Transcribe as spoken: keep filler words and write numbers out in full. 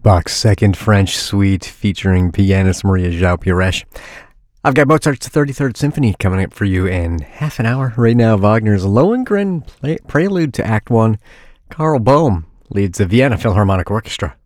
Bach's Second French Suite featuring pianist Maria João Pires. I've got Mozart's thirty-third Symphony coming up for you in half an hour. Right now, Wagner's Lohengrin Prelude to Act One. Carl Boehm leads the Vienna Philharmonic Orchestra.